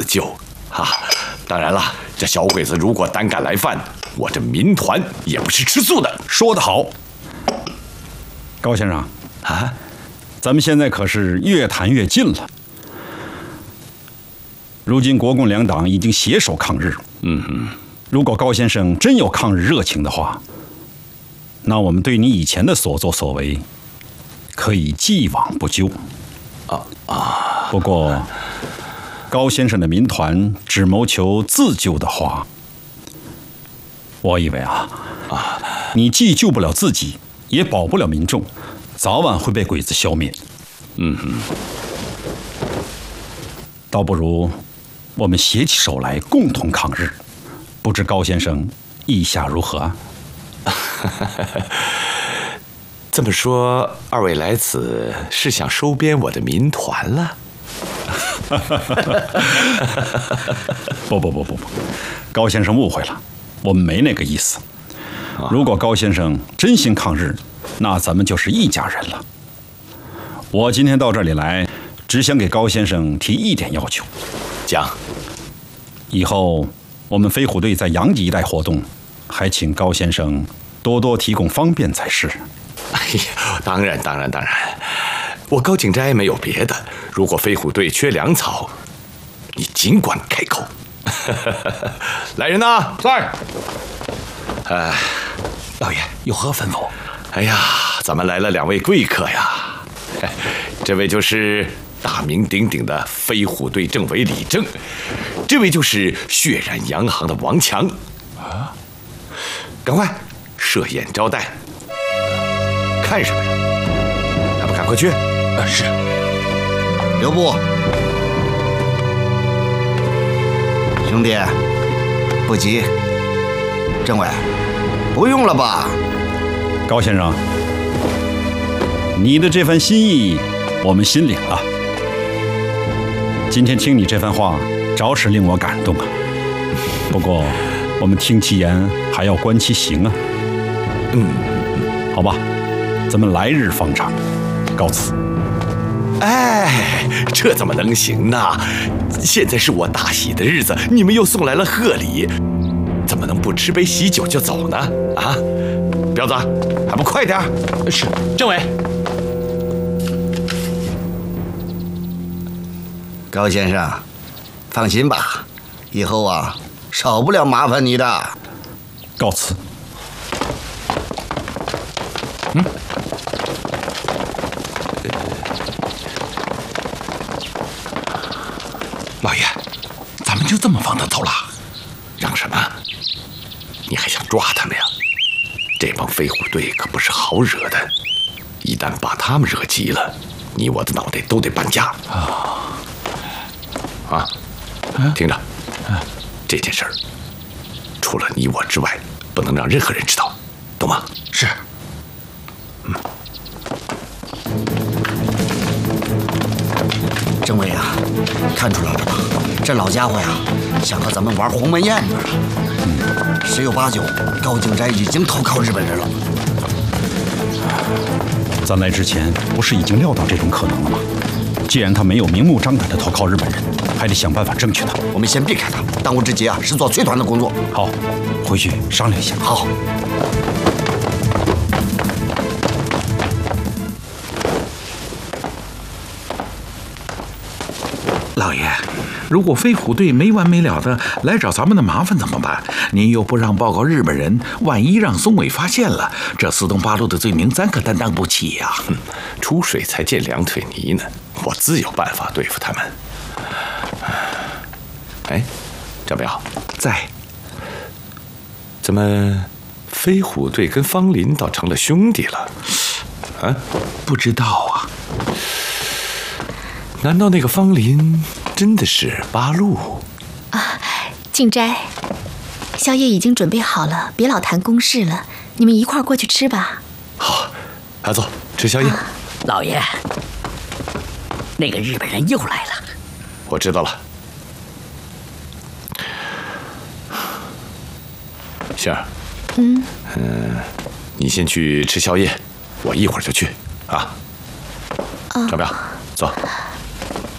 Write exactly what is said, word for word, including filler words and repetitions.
自救。哈、啊，当然了，这小鬼子如果胆敢来犯，我这民团也不是吃素的。 说得好，高先生啊，咱们现在可是越谈越近了。如今国共两党已经携手抗日， 嗯哼， 如果高先生真有抗日热情的话，那我们对你以前的所作所为，可以既往不咎。 啊啊！ 不过，高先生的民团只谋求自救的话，我以为啊，啊，你既救不了自己，也保不了民众，早晚会被鬼子消灭。 嗯哼， 倒不如我们携起手来，共同抗日。不知高先生意下如何啊？ 这么说，二位来此是想收编我的民团了？ 不不不不不，高先生误会了，我们没那个意思。如果高先生真心抗日，那咱们就是一家人了。我今天到这里来，只想给高先生提一点要求。 讲。 以后我们飞虎队在阳极一带活动，还请高先生多多提供方便才是。 哎呀，当然当然当然，我高景斋没有别的。如果飞虎队缺粮草，你尽管开口。来人呐！ 在。 哎， 老爷有何吩咐？ 哎呀，咱们来了两位贵客呀。这位就是大名鼎鼎的飞虎队政委李正，这位就是血染洋行的王强。啊，赶快设宴招待。看什么呀？还不赶快去！ 啊，是。 留步，兄弟，不急。政委，不用了吧？ 高先生，你的这番心意，我们心领了。今天听你这番话，着实令我感动啊。不过，我们听其言，还要观其行啊。 嗯， 好吧。咱们来日方长，告辞。 哎，这怎么能行呢？现在是我大喜的日子，你们又送来了贺礼，怎么能不吃杯喜酒就走呢？啊，彪子，还不快点！ 是，政委。 高先生，放心吧，以后啊，少不了麻烦你的。 告辞。 嗯。老爷，咱们就这么放他走了？ 让什么？你还想抓他们呀？这帮飞虎队可不是好惹的，一旦把他们惹急了，你我的脑袋都得搬家。啊！啊！听着，这件事儿除了你我之外，不能让任何人知道，懂吗？ 是。 嗯。 政委啊，看出来了吧？这老家伙呀，想和咱们玩鸿门宴呢。嗯，十有八九，高景斋已经投靠日本人了。 咱来之前不是已经料到这种可能了吗？既然他没有明目张胆的投靠日本人，还得想办法争取他。 我们先避开他，当务之急啊是做催团的工作。 好，回去商量一下。 好。 老爷，如果飞虎队没完没了的来找咱们的麻烦怎么办？您又不让报告日本人，万一让松尾发现了，这四通八路的罪名咱可担当不起呀、啊！ 出水才见两腿泥呢，我自有办法对付他们。哎，张彪在。 怎么飞虎队跟方林倒成了兄弟了？啊， 不知道啊。 难道那个方林真的是八路啊？静斋，宵夜已经准备好了，别老谈公事了，你们一块儿过去吃吧。 好，来走，吃宵夜。啊、 老爷，那个日本人又来了。 我知道了。杏儿， 嗯嗯、呃，你先去吃宵夜，我一会儿就去啊。 啊， 张彪，走。